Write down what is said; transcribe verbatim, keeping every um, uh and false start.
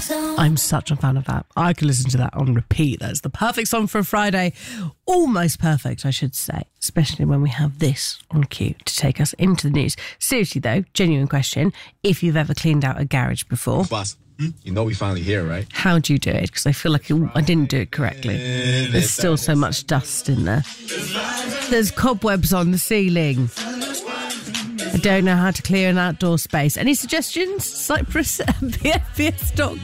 I'm such a fan of that. I could listen to that on repeat. That's the perfect song for a Friday. Almost perfect, I should say. Especially when we have this on cue to take us into the news. Seriously though, genuine question. If you've ever cleaned out a garage before... Boss, you know we finally here, right? How do you do it? Because I feel like it, I didn't do it correctly. There's still so much dust in there. There's cobwebs on the ceiling. I don't know how to clear an outdoor space. Any suggestions? Cyprus, B F B S dot com.